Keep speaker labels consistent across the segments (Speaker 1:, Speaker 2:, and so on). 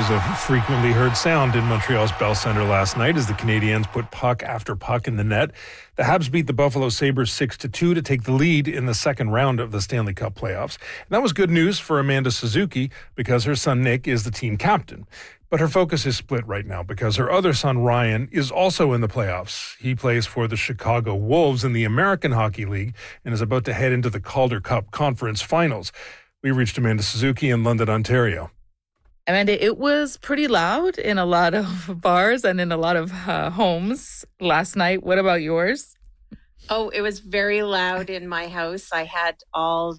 Speaker 1: was a frequently heard sound in Montreal's Bell Centre last night as the Canadiens put puck after puck in the net. The Habs beat the Buffalo Sabres 6-2 to take the lead in the second round of the Stanley Cup playoffs. And that was good news for Amanda Suzuki because her son Nick is the team captain. But her focus is split right now because her other son Ryan is also in the playoffs. He plays for the Chicago Wolves in the American Hockey League and is about to head into the Calder Cup Conference Finals. We reached Amanda Suzuki in London, Ontario.
Speaker 2: Amanda, it was pretty loud in a lot of bars and in a lot of homes last night. What about yours?
Speaker 3: Oh, it was very loud in my house. I had all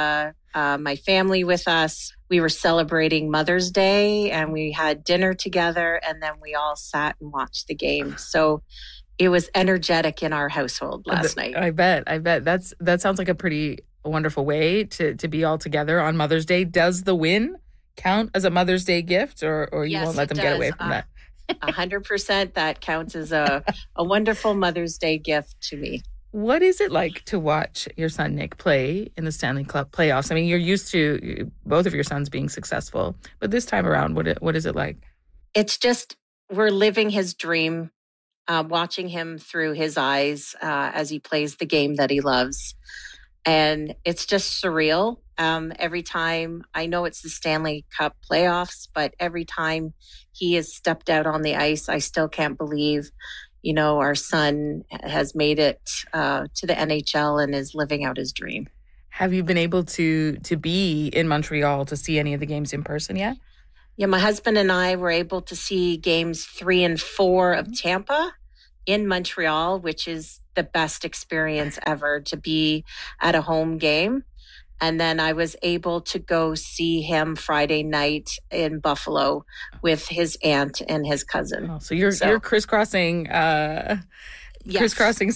Speaker 3: my family with us. We were celebrating Mother's Day and we had dinner together and then we all sat and watched the game. So it was energetic in our household last night.
Speaker 2: I bet. That sounds like a pretty wonderful way to be all together on Mother's Day. Does the win count as a Mother's Day gift or you
Speaker 3: yes,
Speaker 2: won't let them get away from that?
Speaker 3: 100% that counts as a wonderful Mother's Day gift to me.
Speaker 2: What is it like to watch your son Nick play in the Stanley Cup playoffs? I mean, you're used to both of your sons being successful, but this time around, what is it like?
Speaker 3: It's just, we're living his dream, watching him through his eyes as he plays the game that he loves. And it's just surreal. Every time, I know it's the Stanley Cup playoffs, but every time he has stepped out on the ice, I still can't believe, our son has made it to the NHL and is living out his dream.
Speaker 2: Have you been able to be in Montreal to see any of the games in person yet?
Speaker 3: Yeah, my husband and I were able to see games 3 and 4 of Tampa in Montreal, which is the best experience ever to be at a home game. And then I was able to go see him Friday night in Buffalo with his aunt and his cousin.
Speaker 2: Oh, so you're crisscrossing